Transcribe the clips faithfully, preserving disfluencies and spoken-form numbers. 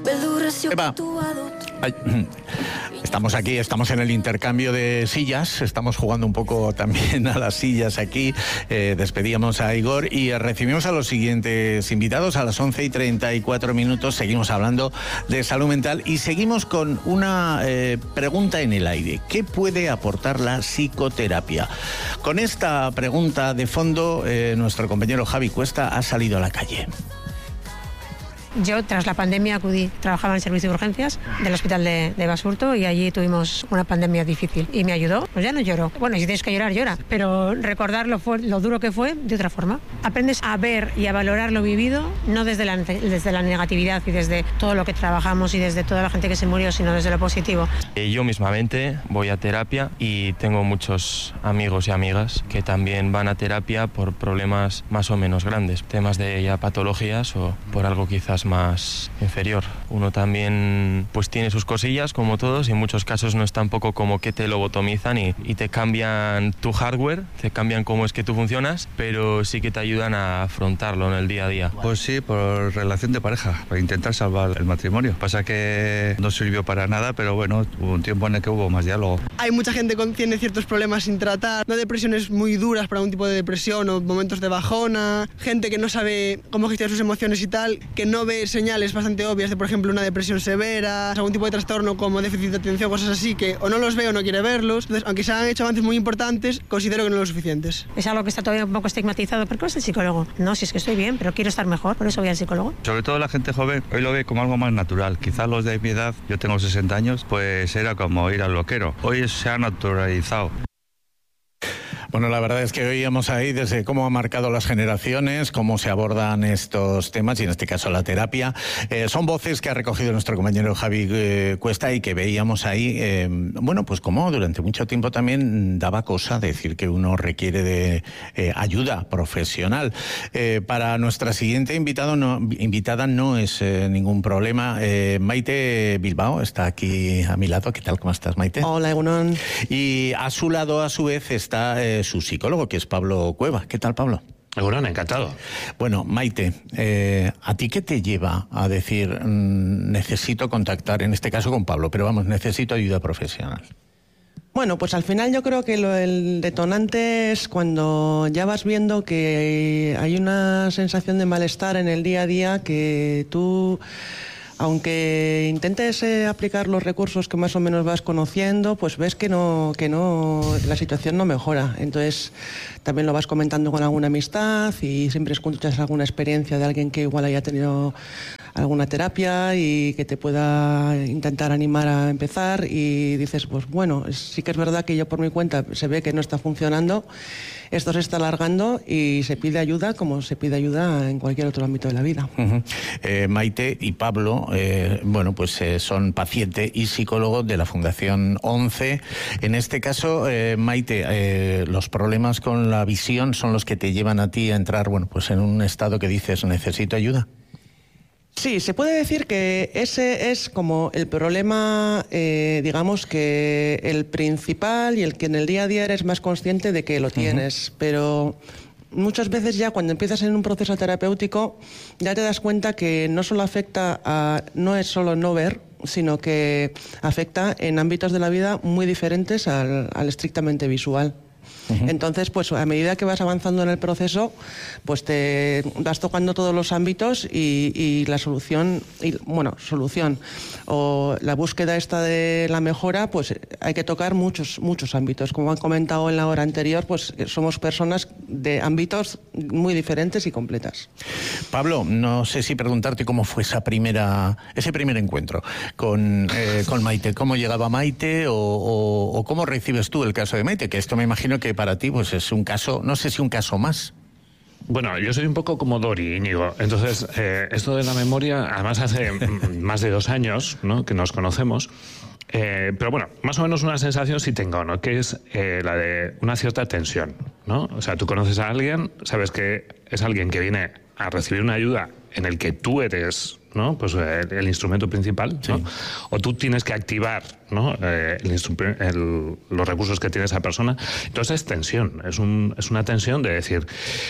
Eva. Ay, estamos aquí, estamos en el intercambio de sillas, estamos jugando un poco también a las sillas aquí. Eh, despedíamos a Igor y recibimos a los siguientes invitados a las once y treinta y cuatro minutos. Seguimos hablando de salud mental y seguimos con una eh, pregunta en el aire. ¿Qué puede aportar la psicoterapia? Con esta pregunta de fondo, eh, nuestro compañero Javi Cuesta ha salido a la calle. Yo, tras la pandemia, acudí, trabajaba en el servicio de urgencias del hospital de, de Basurto y allí tuvimos una pandemia difícil. Y me ayudó, pues ya no lloro. Bueno, si tienes que llorar, llora. Pero recordar lo, fue, lo duro que fue de otra forma. Aprendes a ver y a valorar lo vivido, no desde la, desde la negatividad y desde todo lo que trabajamos y desde toda la gente que se murió, sino desde lo positivo. Yo mismamente voy a terapia y tengo muchos amigos y amigas que también van a terapia por problemas más o menos grandes. Temas de ya patologías o por algo quizás más inferior. Uno también pues tiene sus cosillas como todos y en muchos casos no es tampoco como que te lobotomizan y, y te cambian tu hardware, te cambian cómo es que tú funcionas, pero sí que te ayudan a afrontarlo en el día a día. Pues sí, por relación de pareja, para intentar salvar el matrimonio. Pasa que no sirvió para nada, pero bueno, hubo un tiempo en el que hubo más diálogo. Hay mucha gente que tiene ciertos problemas sin tratar, no depresiones muy duras para un tipo de depresión o momentos de bajona, gente que no sabe cómo gestionar sus emociones y tal, que no ve señales bastante obvias de, por ejemplo, una depresión severa, algún tipo de trastorno como déficit de atención, cosas así, que o no los ve o no quiere verlos. Entonces, aunque se han hecho avances muy importantes, considero que no lo suficientes. Es algo que está todavía un poco estigmatizado. ¿Por qué vas al psicólogo? No, si es que estoy bien, pero quiero estar mejor, por eso voy al psicólogo. Sobre todo la gente joven hoy lo ve como algo más natural. Quizás los de mi edad, yo tengo sesenta años, pues era como ir al loquero. Hoy se ha naturalizado. Bueno, la verdad es que oíamos ahí desde cómo han marcado las generaciones, cómo se abordan estos temas y en este caso la terapia. Eh, son voces que ha recogido nuestro compañero Javi eh, Cuesta y que veíamos ahí, eh, bueno, pues como durante mucho tiempo también daba cosa decir que uno requiere de eh, ayuda profesional. Eh, para nuestra siguiente invitado no, invitada no es eh, ningún problema. Eh, Maite Bilbao está aquí a mi lado. ¿Qué tal? ¿Cómo estás, Maite? Hola, Egunon. Y a su lado, a su vez, está eh, su psicólogo, que es Pablo Cueva. ¿Qué tal, Pablo? Bueno, encantado. Bueno, Maite, eh, ¿a ti qué te lleva a decir mmm, necesito contactar, en este caso con Pablo, pero vamos, necesito ayuda profesional? Bueno, pues al final yo creo que lo, el detonante es cuando ya vas viendo que hay una sensación de malestar en el día a día que tú... Aunque intentes eh, aplicar los recursos que más o menos vas conociendo, pues ves que no, que no, la situación no mejora. Entonces también lo vas comentando con alguna amistad y siempre escuchas alguna experiencia de alguien que igual haya tenido alguna terapia y que te pueda intentar animar a empezar y dices, pues bueno, sí que es verdad que yo por mi cuenta se ve que no está funcionando, esto se está alargando y se pide ayuda como se pide ayuda en cualquier otro ámbito de la vida. Uh-huh. eh, Maite y Pablo, eh, bueno, pues eh, son paciente y psicólogo de la Fundación once. En este caso, eh, Maite, eh, los problemas con la visión son los que te llevan a ti a entrar, bueno, pues en un estado que dices, necesito ayuda. Sí, se puede decir que ese es como el problema, eh, digamos que el principal y el que en el día a día eres más consciente de que lo tienes, uh-huh. Pero muchas veces ya cuando empiezas en un proceso terapéutico ya te das cuenta que no solo afecta a, no es solo no ver, sino que afecta en ámbitos de la vida muy diferentes al, al estrictamente visual. Uh-huh. Entonces, pues a medida que vas avanzando en el proceso, pues te vas tocando todos los ámbitos y, y la solución, y, bueno, solución o la búsqueda esta de la mejora, pues hay que tocar muchos, muchos ámbitos. Como han comentado en la hora anterior, pues somos personas de ámbitos muy diferentes y completas. Pablo, no sé si preguntarte cómo fue esa primera, ese primer encuentro con, eh, con Maite. ¿Cómo llegaba Maite o, o, o cómo recibes tú el caso de Maite? Que esto me imagino que para ti pues es un caso, no sé si un caso más. Bueno, yo soy un poco como Dori, Íñigo. Entonces, eh, esto de la memoria, además hace más de dos años, ¿no?, que nos conocemos. Eh, pero bueno, más o menos una sensación sí tengo, ¿no?, que es eh, la de una cierta tensión, ¿no? O sea, tú conoces a alguien, sabes que es alguien que viene a recibir una ayuda en el que tú eres, ¿no?, pues el, el instrumento principal, ¿no? Sí. O tú tienes que activar, ¿no?, eh, el instru- el, los recursos que tiene esa persona. Entonces es tensión, es, un, es una tensión de decir,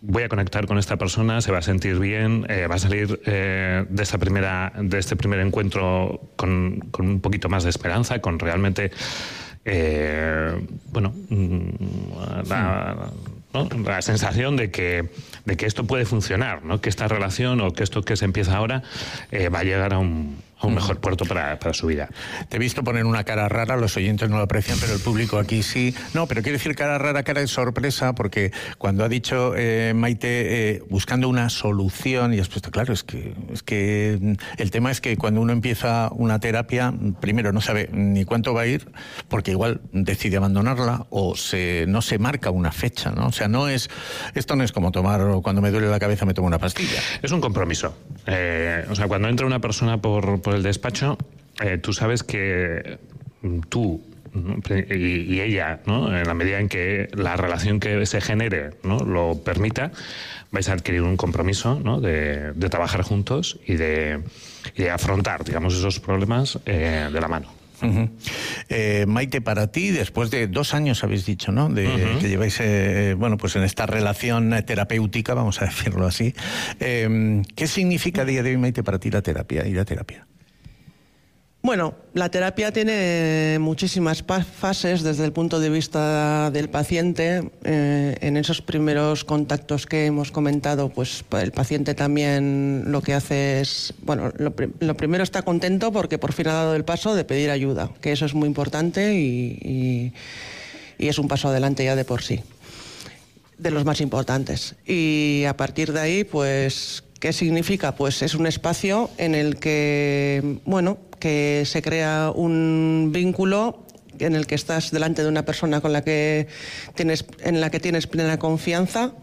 voy a conectar con esta persona, se va a sentir bien, eh, va a salir eh, de esta primera, de este primer encuentro con, con un poquito más de esperanza, con realmente, eh, bueno, la, ¿no? la sensación de que, de que esto puede funcionar, ¿no? Que esta relación o que esto que se empieza ahora eh, va a llegar a un, a un mejor puerto para, para su vida. Te he visto poner una cara rara, los oyentes no lo aprecian, pero el público aquí sí. No, pero quiero decir cara rara, cara de sorpresa, porque cuando ha dicho eh, Maite, eh, buscando una solución, y has puesto, claro, es que, es que el tema es que cuando uno empieza una terapia, primero no sabe ni cuánto va a ir, porque igual decide abandonarla, o se, no se marca una fecha, ¿no? O sea, no es, esto no es como tomar, cuando me duele la cabeza me tomo una pastilla. Es un compromiso. Eh, o sea, cuando entra una persona por, por el despacho, eh, tú sabes que tú y, y ella, ¿no? En la medida en que la relación que se genere, ¿no? lo permita, vais a adquirir un compromiso, ¿no? de, de trabajar juntos y de, y de afrontar, digamos, esos problemas eh, de la mano. Uh-huh. eh, Maite, para ti, después de dos años habéis dicho, ¿no? De, uh-huh. que lleváis, eh, bueno, pues en esta relación terapéutica, vamos a decirlo así. Eh, ¿Qué significa a día de hoy, Maite, para ti la terapia y la terapia? Bueno, la terapia tiene muchísimas fases desde el punto de vista del paciente. Eh, en esos primeros contactos que hemos comentado, pues el paciente también lo que hace es, bueno, lo, lo primero está contento porque por fin ha dado el paso de pedir ayuda, que eso es muy importante y, y, y es un paso adelante ya de por sí, de los más importantes. Y a partir de ahí, pues, ¿qué significa? Pues es un espacio en el que, bueno, que se crea un vínculo en el que estás delante de una persona con la que tienes, en la que tienes plena confianza.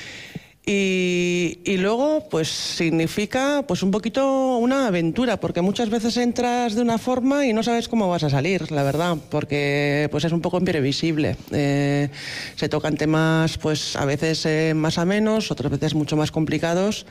Y, y luego, pues significa pues un poquito una aventura, porque muchas veces entras de una forma y no sabes cómo vas a salir, la verdad, porque pues es un poco imprevisible. Eh, se tocan temas, pues a veces eh, más amenos, otras veces mucho más complicados.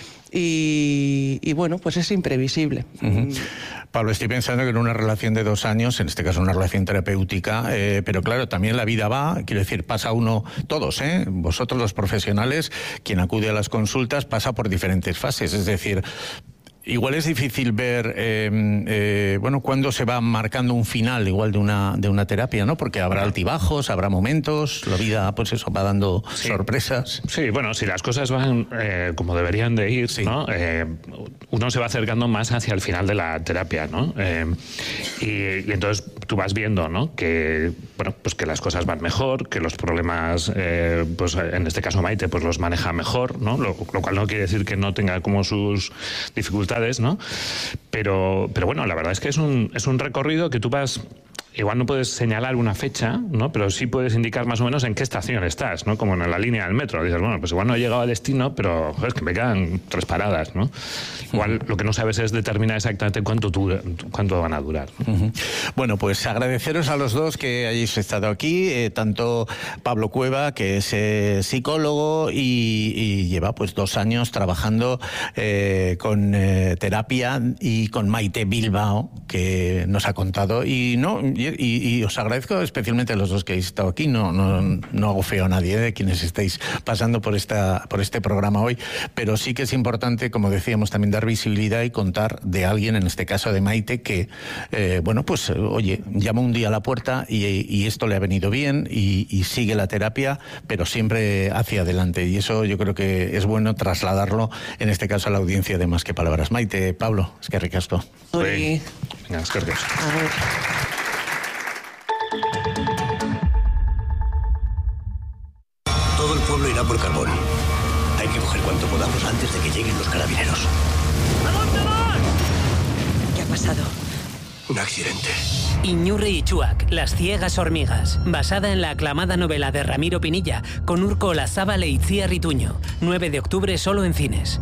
Y, y bueno, pues es imprevisible. Uh-huh. Pablo, estoy pensando que en una relación de dos años, en este caso una relación terapéutica, eh, pero claro, también la vida va, quiero decir, pasa uno, todos, ¿eh? Vosotros los profesionales, quien acude a las consultas, pasa por diferentes fases, es decir, igual es difícil ver, eh, eh, bueno, cuándo se va marcando un final igual de una de una terapia, ¿no? Porque habrá altibajos, habrá momentos, la vida, pues eso, va dando sí. sorpresas. Sí, bueno, si las cosas van eh, como deberían de ir, sí. ¿no? Eh, uno se va acercando más hacia el final de la terapia, ¿no? Eh, y, y entonces tú vas viendo, ¿no? Que, bueno, pues que las cosas van mejor, que los problemas, eh, pues en este caso Maite, pues los maneja mejor, ¿no? Lo, lo cual no quiere decir que no tenga como sus dificultades, ¿no? Pero, pero bueno, la verdad es que es un, es un recorrido que tú vas... Igual no puedes señalar una fecha, ¿no? Pero sí puedes indicar más o menos en qué estación estás, ¿no? Como en la línea del metro. Dices, bueno, pues igual no he llegado a destino, pero joder, es que me quedan tres paradas, ¿no? Igual lo que no sabes es determinar exactamente cuánto, dura, cuánto van a durar, ¿no? Uh-huh. Bueno, pues agradeceros a los dos que hayáis estado aquí, eh, tanto Pablo Cueva, que es eh, psicólogo y, y lleva pues dos años trabajando eh, con eh, terapia, y con Maite Bilbao, que nos ha contado, y no... Y, y os agradezco especialmente a los dos que habéis estado aquí. No, no, no hago feo a nadie de quienes estáis pasando por esta por este programa hoy, pero sí que es importante, como decíamos, también dar visibilidad y contar de alguien, en este caso de Maite, que, eh, bueno, pues, oye, llama un día a la puerta y, y esto le ha venido bien y, y sigue la terapia, pero siempre hacia adelante. Y eso yo creo que es bueno trasladarlo, en este caso, a la audiencia de Más que Palabras. Maite, Pablo, es que ricasco. Sí. Venga, es que ricasco. A ver. Todo el pueblo irá por carbón. Hay que coger cuanto podamos antes de que lleguen los carabineros. ¿A dónde vas? ¿Qué ha pasado? Un accidente. Iñurri y Chuac, Las ciegas hormigas, basada en la aclamada novela de Ramiro Pinilla, con Urko Olazábal e Itziar Rituño. nueve de octubre solo en cines.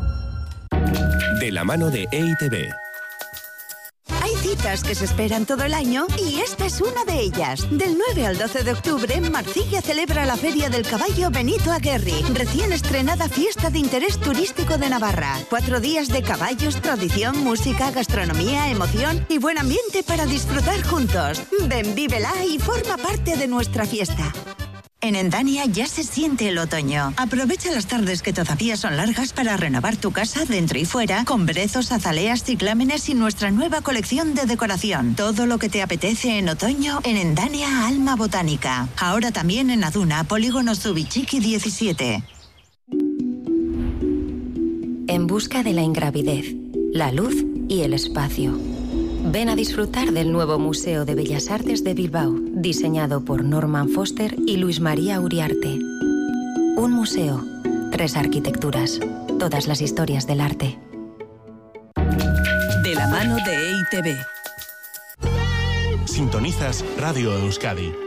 De la mano de E I Te Be. Hay citas que se esperan todo el año y esta es una de ellas. Del nueve al doce de octubre, Marcilla celebra la Feria del Caballo Benito Aguerri, recién estrenada fiesta de interés turístico de Navarra. Cuatro días de caballos, tradición, música, gastronomía, emoción y buen ambiente para disfrutar juntos. Ven, vívela y forma parte de nuestra fiesta. En Endania ya se siente el otoño. Aprovecha las tardes que todavía son largas para renovar tu casa dentro y fuera con brezos, azaleas, ciclámenes y nuestra nueva colección de decoración. Todo lo que te apetece en otoño en Endania Alma Botánica. Ahora también en Aduna, Polígono Zubichiki diecisiete. En busca de la ingravidez, la luz y el espacio. Ven a disfrutar del nuevo Museo de Bellas Artes de Bilbao, diseñado por Norman Foster y Luis María Uriarte. Un museo, tres arquitecturas, todas las historias del arte. De la mano de E I Te Be. Sintonizas Radio Euskadi.